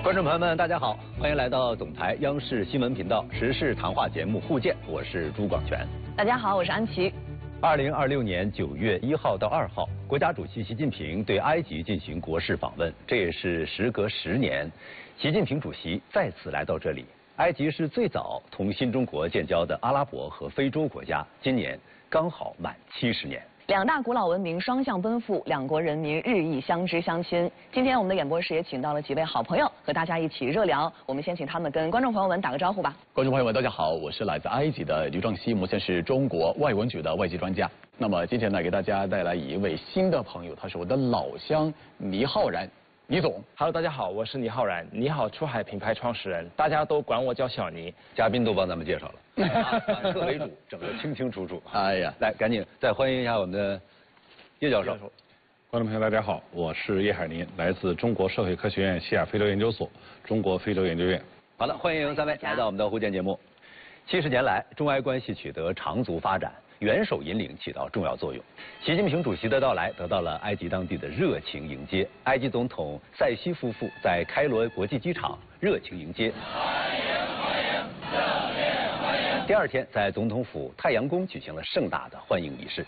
观众朋友们，大家好，欢迎来到总台央视新闻频道时事谈话节目《互鉴》，我是朱广权。 大家好，我是安琪。 2026年9月1号到2号，国家主席习近平对埃及进行国事访问，这也是时隔10年，习近平主席再次来到这里。埃及是最早同新中国建交的阿拉伯和非洲国家，今年刚好满70年。 两大古老文明双向奔赴，两国人民日益相知相亲。今天我们的演播室也请到了几位好朋友，和大家一起热聊。我们先请他们跟观众朋友们打个招呼吧。 观众朋友们，大家好，我是来自埃及的刘壮熙，目前是中国外文局的外籍专家。那么今天呢，给大家带来一位新的朋友，他是我的老乡倪浩然。倪总 ，Hello， 大家好，我是倪浩然，倪好出海品牌创始人，大家都管我叫小倪。 嘉宾都帮咱们介绍了，反客为主，整得清清楚楚。哎呀，来，赶紧再欢迎一下我们的叶教授。 观众朋友，大家好，我是叶海林，来自中国社会科学院西亚非洲研究所、中国非洲研究院。 好了，欢迎三位来到我们的互鉴节目。70年来，中埃关系取得长足发展。元首引领起到重要作用，习近平主席的到来得到了埃及当地的热情迎接。埃及总统塞西夫妇在开罗国际机场热情迎接。欢迎欢迎，热烈欢迎。第二天，在总统府太阳宫举行了盛大的欢迎仪式。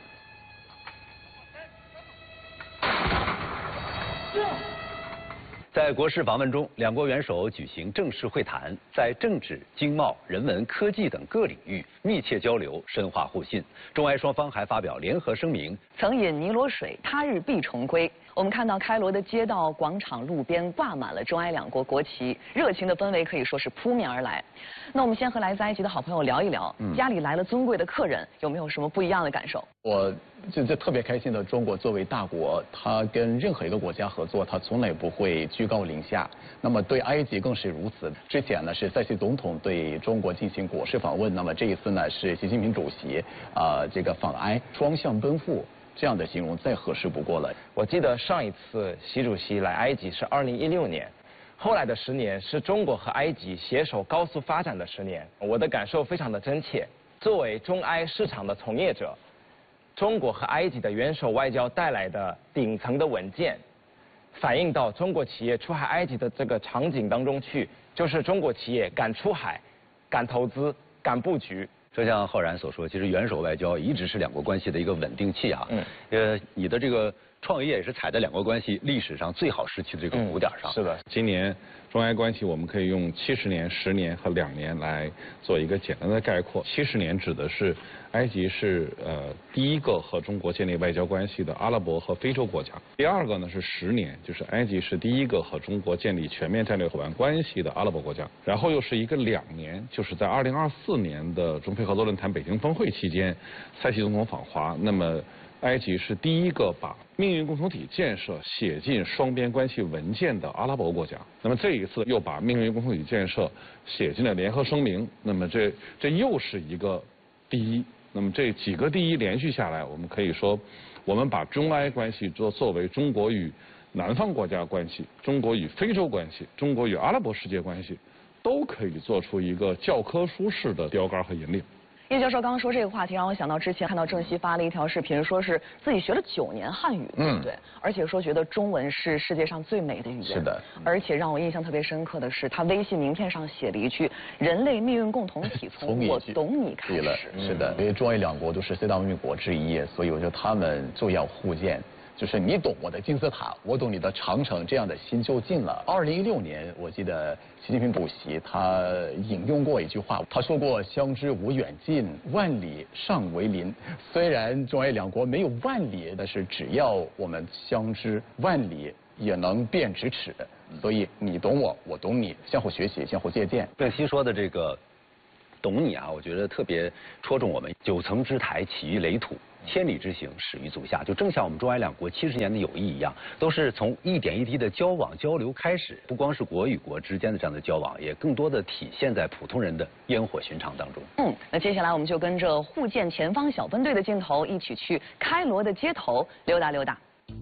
在国事访问中，两国元首举行正式会谈，在政治、经贸、人文、科技等各领域密切交流，深化互信。中埃双方还发表联合声明： 曾饮尼罗水，他日必重归。我们看到开罗的街道、广场、路边挂满了中埃两国国旗，热情的氛围可以说是扑面而来。那我们先和来自埃及的好朋友聊一聊，家里来了尊贵的客人，有没有什么不一样的感受？ 我这特别开心的，中国作为大国，它跟任何一个国家合作，它从来不会居高临下。那么对埃及更是如此。之前呢是塞西总统对中国进行国事访问，那么这一次呢是习近平主席这个访埃，双向奔赴。这样的形容再合适不过了。 我记得上一次习主席来埃及是2016年，后来的10年是中国和埃及携手高速发展的10年。我的感受非常的真切。作为中埃市场的从业者，中国和埃及的元首外交带来的顶层的稳健，反映到中国企业出海埃及的这个场景当中去，就是中国企业敢出海、敢投资、敢布局。 就像浩然所说，其实元首外交一直是两国关系的一个稳定器啊。你的这个创业也是踩在两国关系历史上最好时期的这个鼓点上。 是的， 今年中埃关系我们可以用70年、10年和2年来做一个简单的概括。70年指的是埃及是第一个和中国建立外交关系的阿拉伯和非洲国家。第二个呢是10年，就是埃及是第一个和中国建立全面战略伙伴关系的阿拉伯国家。然后又是一个2年，就是在2024年的中非合作论坛北京峰会期间，塞西总统访华。那么埃及是第一个把命运共同体建设写进双边关系文件的阿拉伯国家。那么这一次又把命运共同体建设写进了联合声明。那么这又是一个第一。那么这几个第一连续下来，我们可以说，我们把中埃关系作为中国与南方国家关系、中国与非洲关系、中国与阿拉伯世界关系，都可以做出一个教科书式的标杆和引领。 叶教授刚刚说这个话题，让我想到之前看到郑熙发了一条视频，说是自己学了9年汉语，对，而且说觉得中文是世界上最美的语言。 是的， 而且让我印象特别深刻的是，他微信名片上写了一句：“人类命运共同体从我懂你开始。” 是的，因为中埃两国都是最大文明国之一，所以我觉得他们就要互鉴。就是你懂我的金字塔，我懂你的长城，这样的心就近了。2016年，我记得习近平主席他引用过一句话，他说过：“相知无远近，万里尚为邻。”虽然中埃两国没有万里，但是只要我们相知，万里也能变咫尺。所以你懂我，我懂你，相互学习，相互借鉴。 郑熙说的这个懂你啊，我觉得特别戳中我们。9层之台起于垒土，千里之行始于足下。就正像我们中埃两国70年的友谊一样，都是从一点一滴的交往交流开始。不光是国与国之间的这样的交往，也更多的体现在普通人的烟火寻常当中。 那接下来我们就跟着互鉴前方小分队的镜头，一起去开罗的街头溜达溜达。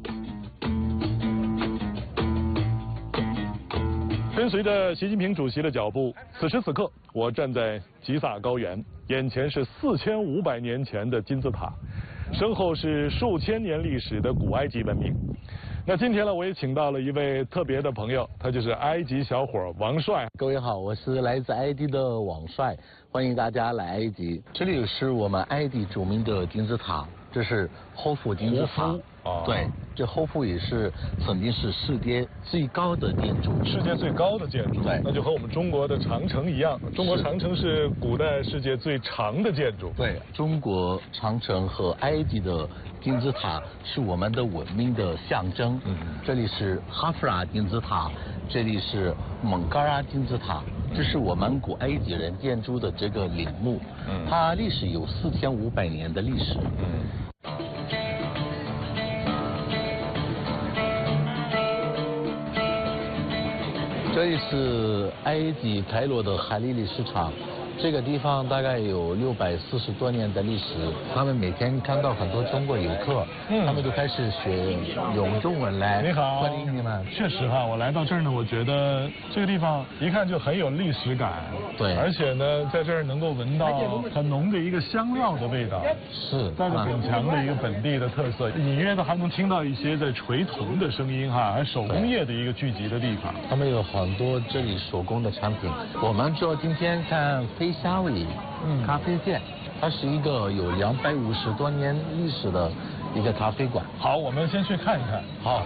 跟随着习近平主席的脚步，此时此刻，我站在吉萨高原，眼前是4500年前的金字塔，身后是数千年历史的古埃及文明。 那今天呢，我也请到了一位特别的朋友，他就是埃及小伙王帅。 各位好，我是来自埃及的王帅，欢迎大家来埃及。这里是我们埃及著名的金字塔，这是霍夫金字塔。对，这霍夫也是曾经是世界最高的建筑。 世界最高的建筑， 对， 那就和我们中国的长城一样。中国长城是古代世界最长的建筑。 对，中国长城和埃及的金字塔是我们的文明的象征。这里是哈夫拉金字塔，这里是蒙嘎拉金字塔，这是我们古埃及人建筑的这个陵墓。它历史有4500年的历史。这里是埃及开罗的海利利市场，这个地方大概有640多年的历史。他们每天看到很多中国游客，他们就开始学用中文来欢迎你们。 确实哈，我来到这儿呢，我觉得这个地方一看就很有历史感。 对， 而且呢，在这儿能够闻到很浓的一个香料的味道， 是带着很强的一个本地的特色，隐约的还能听到一些在锤铜的声音哈，还手工业的一个聚集的地方。 他们有很多这里手工的产品。我们就今天看飞虾尾咖啡店，它是一个有250多年历史的一个咖啡馆。 好，我们先去看一看。 好。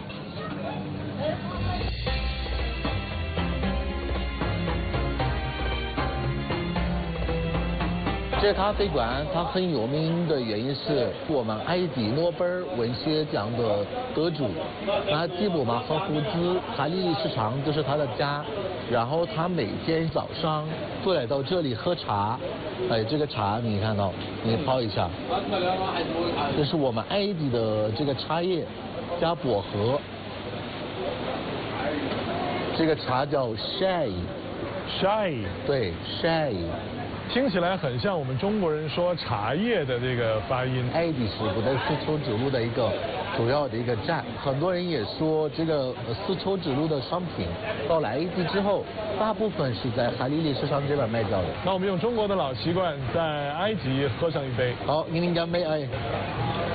这咖啡馆它很有名的原因是我们埃及诺贝尔文学奖的得主，那吉卜马赫夫兹海利利市场就是他的家，然后他每天早上都来到这里喝茶。哎，这个茶你看到，你泡一下，这是我们埃及的这个茶叶加薄荷，这个茶叫 shai， 对 shai。 听起来很像我们中国人说茶叶的这个发音。 埃及是古代丝绸之路的一个主要的一个站，很多人也说这个丝绸之路的商品到了埃及之后，大部分是在海利利市场这边卖掉的。 那我们用中国的老习惯，在埃及喝上一杯。 好，您干杯，哎。